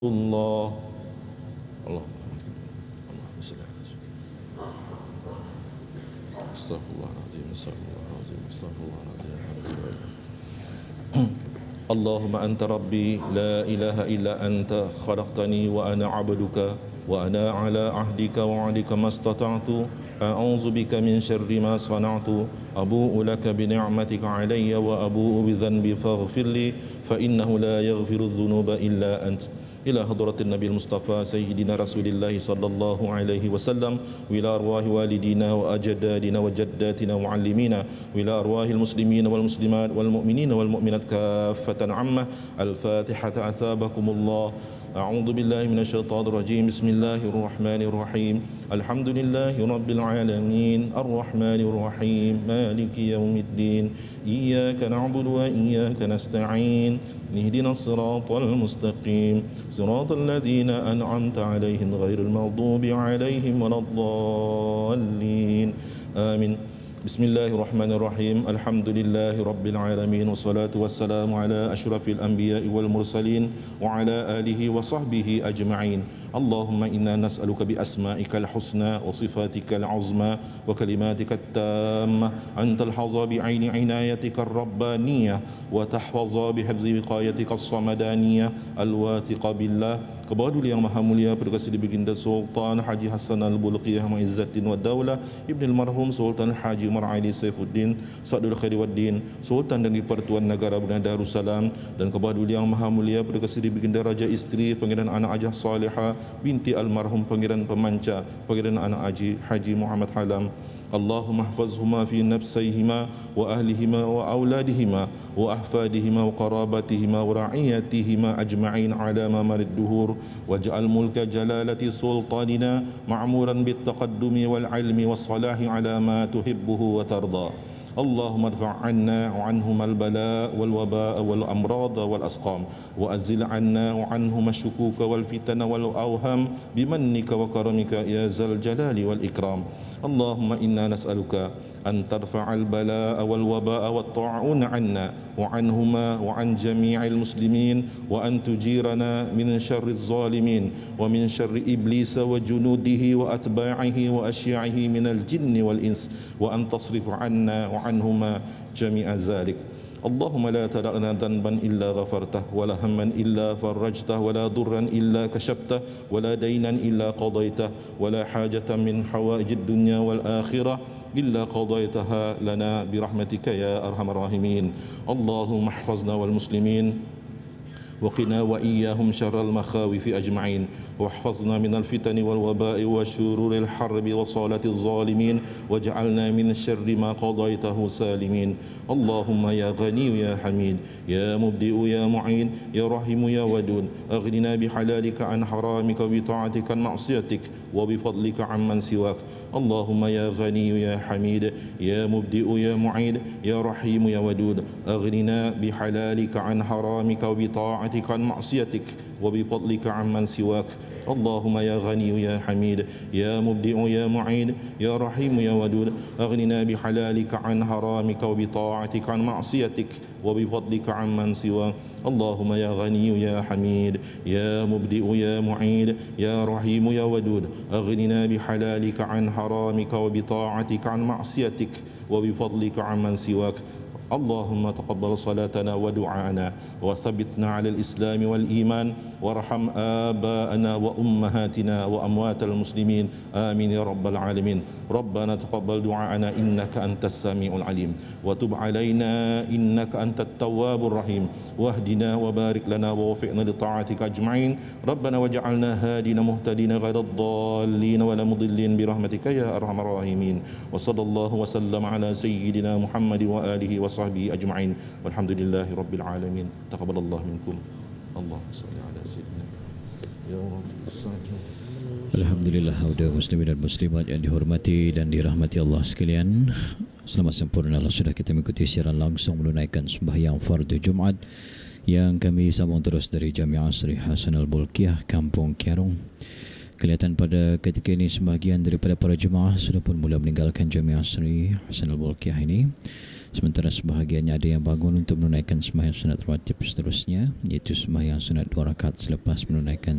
Allah Allah Astaghfirullahaladzim Allahumma anta rabbi la ilaha illa anta khalaqtani wa ana abduka wa ana ala ahdika wa ahdika mastata'tu a'udzu bika min syarri ma sana'tu abu'u laka bi ni'matika alayya wa abu'u bi dhanbi faghfirli fa innahu la yaghfiru dhunuba illa anta إلى حضرة النبي المصطفى سيدنا رسول الله صلى الله عليه وسلم وإلى أرواح والدينا وأجدادنا وجداتنا ومعلمينا وإلى أرواح المسلمين والمسلمات والمؤمنين والمؤمنات كافة عامة. الفاتحة. أثابكم الله. أعوذ بالله من الشيطان الرجيم. بسم الله الرحمن الرحيم. الحمد لله رب العالمين الرحمن الرحيم مالك يوم الدين إياك نعبد وإياك نستعين اهدنا الصراط المستقيم صراط الذين أنعمت عليهم غير المغضوب عليهم ولا الضالين آمين. بسم الله الرحمن الرحيم. الحمد لله رب العالمين والصلاة والسلام على أشرف الأنبياء والمرسلين وعلى آله وصحبه أجمعين. اللهم إنا نسألك بأسمائك الحسنى وصفاتك العظمى وكلماتك التامة أن تلحظ بعين عنايتك الربانية وتحفظ بحفظ وقايتك الصمدانية الواثقة بالله. Kepada Yang Maha Mulia Perdana Seri Baginda Sultan Haji Hassan Al-Bolkiah Muizzaddin wa Daulah Ibn Al-Marhum Sultan Haji Mar'ali Saifuddin Sa'dul Khairi Waddin Sultan dan Pertuan Negara Brunei Darussalam, dan kepada Yang Maha Mulia Perdana Seri Baginda Raja Isteri Pangeran Anak Hajah Salihah binti Almarhum Pangeran Pemanca Pangeran Anak Haji Muhammad Halam. Allahumma hafazhuma fi nafsayhima wa ahlihima wa auladihima wa ahfadihima wa qarabatihima wa ra'iyatihima ajma'in ala mamarid duhur waj'al mulka jalalati sultanina ma'muran bit taqaddumi wal ilmi was salahi ala ma tuhibbuhu wa tarda. اللهم ادفع عنا وعنهما البلاء والوباء والأمراض والأسقام وأزل عنا وعنهما الشكوك والفتن والأوهام بمنك وكرمك يا ذا الجلال والإكرام. اللهم إنا نسألك أن ترفع البلاء والوباء والطاعون عنا وعنهما وعن جميع المسلمين وأن تجيرنا من شر الظالمين ومن شر إبليس وجنوده وأتباعه وأشياعه من الجن والإنس وأن تصرف عنا وعنهما جميع ذلك. اللهم لا تدع لنا ذنبا إلا غفرته ولا هما إلا فرجته ولا ضرا إلا كشفته ولا دينا إلا قضيته ولا حاجة من حوائج الدنيا والآخرة إلا قضيتها لنا برحمتك يا أرحم الراحمين. اللهم احفظنا والمسلمين وقنا وإياهم شر المخاوف أجمعين واحفظنا من الفتن والوباء وشرور الحرب وصالة الظالمين واجعلنا من شر ما قضيته سالمين. اللهم يا غني يا حميد يا مبدئ يا معين يا رحيم يا ودود أغننا بحلالك عن حرامك وبطاعتك عن معصيتك وبفضلك عمن سواك. اللهم يا غني يا حميد يا مبدئ يا معين يا رحيم يا ودود أغننا بحلالك عن حرامك وبطاعتك عن معصيتك وبفضلك عمن سواك. اللهم يا غني يا حميد يا مبدئ يا معين يا رحيم يا ودود أغننا بحلالك عن حرامك وبطاعتك عن معصيتك وبفضلك عمن سواك. اللهم يا غني يا حميد يا مبدئ يا معين يا رحيم يا ودود أغننا بحلالك عن حرامك وبطاعتك عن معصيتك وبفضلك عمن سواك. اللهم تقبل صلاتنا ودعاءنا وثبتنا على الإسلام والإيمان وارحم آباءنا وأمهاتنا وأموات المسلمين آمين يا رب العالمين. ربنا تقبل دعاءنا إنك أنت السميع العليم وتب علينا إنك أنت التواب الرحيم واهدنا وبارك لنا ووفقنا لطاعتك أجمعين. ربنا وجعلنا هادين مهتدين غير الضالين ولا مضلين برحمتك يا أرحم الراحمين. وصلى الله وسلم على سيدنا محمد وآله وصحبه أجمعين والحمد لله رب العالمين. تقبل الله منكم. اللهم صل على سيدنا يا رب. Alhamdulillah, saudara muslimin dan muslimat yang dihormati dan dirahmati Allah sekalian, selamat sempurna sudah kita mengikuti siaran langsung menunaikan sembahyang fardu Jumaat yang kami sambung terus dari Jamiah Sri Hassan Al-Bolkiah, Kampung Kiarung. Kelihatan pada ketika ini sebahagian daripada para jemaah sudah pun mula meninggalkan Jamiah Sri Hassan Al-Bolkiah ini. Sementara sebahagiannya ada yang bangun untuk menunaikan sembahyang sunat rawatib seterusnya, iaitu sembahyang sunat 2 rakaat selepas menunaikan